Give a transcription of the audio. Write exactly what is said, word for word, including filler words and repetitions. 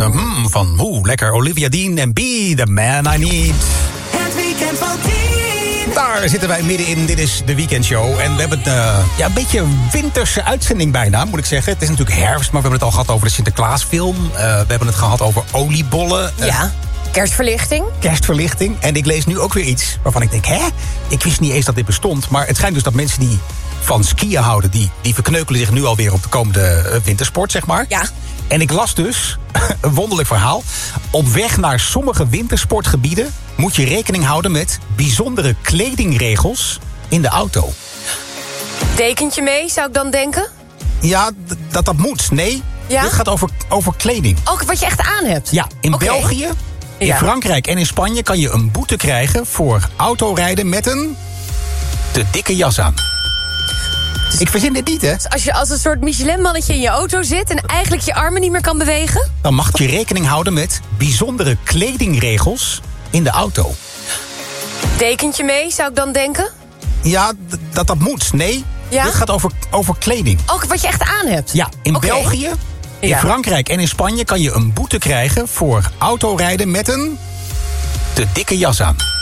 hmm, van hoe lekker Olivia Dean en Be The Man I Need. Het weekend van tien. Daar zitten wij middenin. Dit is de weekendshow. En we hebben uh, ja, een beetje winterse uitzending bijna, moet ik zeggen. Het is natuurlijk herfst, maar we hebben het al gehad over de Sinterklaasfilm. Uh, we hebben het gehad over oliebollen. Uh, Ja, kerstverlichting. Kerstverlichting. En ik lees nu ook weer iets waarvan ik denk, hè? Ik wist niet eens dat dit bestond. Maar het schijnt dus dat mensen die van skiën houden, die, die verkneukelen zich nu alweer op de komende uh, wintersport, zeg maar. Ja. En ik las dus, een wonderlijk verhaal. Op weg naar sommige wintersportgebieden moet je rekening houden met bijzondere kledingregels in de auto. Dekentje mee, zou ik dan denken? Ja, d- dat dat moet. Nee, Ja? dit gaat over, over kleding. Ook wat je echt aan hebt? Ja, in Oké. België, in Ja. Frankrijk en in Spanje kan je een boete krijgen voor autorijden met een te dikke jas aan. Ik verzin dit niet, hè? Dus als je als een soort Michelin-mannetje in je auto zit en eigenlijk je armen niet meer kan bewegen? Dan mag je rekening houden met bijzondere kledingregels in de auto. Dekentje mee, zou ik dan denken? Ja, d- dat dat moet. Nee, Ja? dit gaat over, over kleding. Ook wat je echt aan hebt? Ja, in Oké. België, in Ja. Frankrijk en in Spanje kan je een boete krijgen voor autorijden met een te dikke jas aan.